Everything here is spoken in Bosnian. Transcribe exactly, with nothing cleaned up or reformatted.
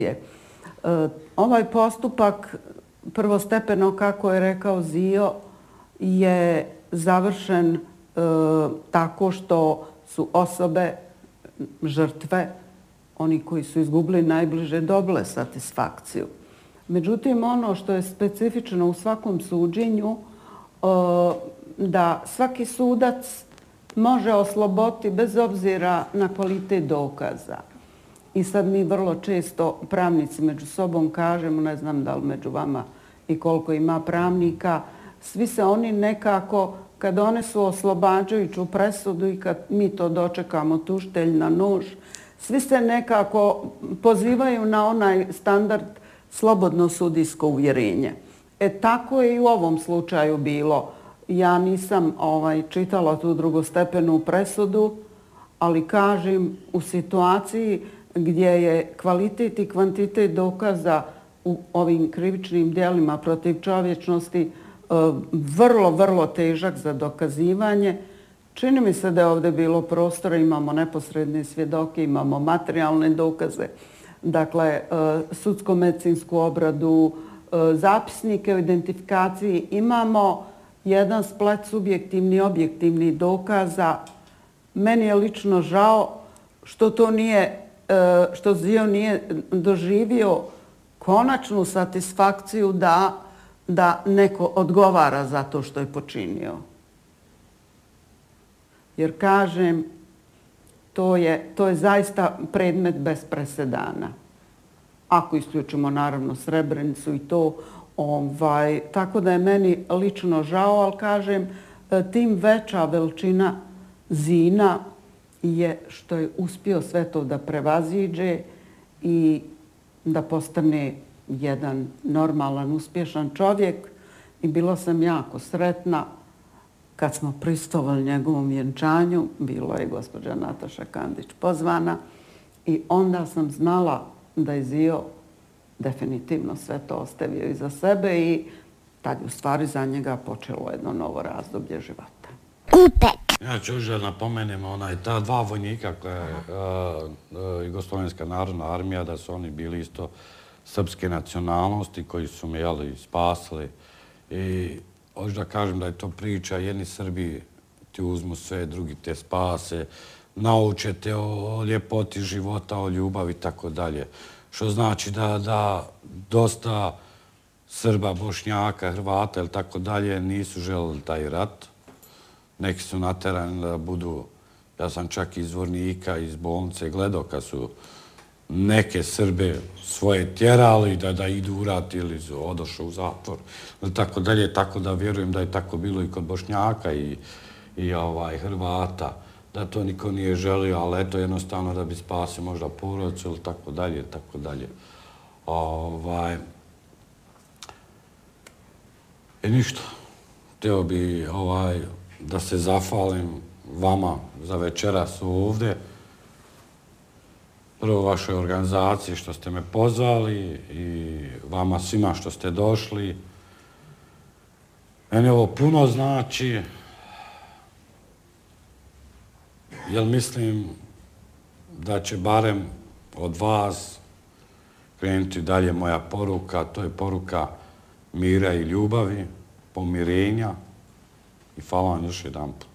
Ovaj postupak, prvostepeno, kako je rekao Zio, je završen tako što su osobe, žrtve, oni koji su izgubili najbliže, dobile satisfakciju. Međutim, ono što je specifično u svakom suđenju, da svaki sudac može osloboditi bez obzira na kvalitet dokaza. I sad mi vrlo često pravnici među sobom kažemo, ne znam da li među vama i koliko ima pravnika, svi se oni nekako, kad one su oslobađajuću presudu i kad mi to dočekamo tužitelj na nož, svi se nekako pozivaju na onaj standard slobodno sudijsko uvjerenje. E tako je i u ovom slučaju bilo. Ja nisam čitala tu drugostepenu presudu, ali kažem u situaciji gdje je kvalitet i kvantitet dokaza u ovim krivičnim djelima protiv čovječnosti vrlo, vrlo težak za dokazivanje. Čini mi se da je ovdje bilo prostora, imamo neposredne svjedoke, imamo materijalne dokaze, dakle, sudsko-medicinsku obradu, zapisnike o identifikaciji, imamo jedan splet subjektivni i objektivnih dokaza. Meni je lično žao što to nije, što Zio nije doživio konačnu satisfakciju da, da neko odgovara za to što je počinio. Jer kažem, to je, to je zaista predmet bez presedana. Ako isključimo naravno Srebrenicu i to, ovaj, tako da je meni lično žao, ali kažem, tim veća veličina Zina je što je uspio sve to da prevaziđe i da postane jedan normalan, uspješan čovjek. I bila sam jako sretna kad smo pristovali njegovom vjenčanju, bilo je gospođa Nataša Kandić pozvana i onda sam znala da je Zio definitivno sve to ostavio iza sebe i tad je u stvari za njega počelo jedno novo razdoblje života. Kupek. Ja ću još da napomenem onaj, ta dva vojnika koja je Jugoslovenska narodna armija, da su oni bili isto srpske nacionalnosti koji su me, jeli, spasili. I hoću da kažem da je to priča, jedni Srbi ti uzmu sve, drugi te spase, nauče te o ljepoti života, o ljubavi i tako dalje. Što znači da, da dosta Srba, Bošnjaka, Hrvata ili tako dalje nisu želeli taj rat. Neki su naterani da budu, ja sam čak iz Zvornika, iz bolnice gledao kad su neke Srbe svoje tjerali da, da idu u rat ili odošao u zatvor ili tako dalje. Tako da vjerujem da je tako bilo i kod Bošnjaka i, i ovaj, Hrvata, da to niko nije želio, ali eto jednostavno da bi spasio možda porodicu ili tako dalje, tako dalje. Ovaj, i ništa. Htio bi ovaj, da se zahvalim vama za večeras ovdje. Prvo vašoj organizaciji što ste me pozvali i vama svima što ste došli. Meni ovo puno znači, jer mislim da će barem od vas krenuti dalje moja poruka. To je poruka mira i ljubavi, pomirenja i hvala vam još jedan put.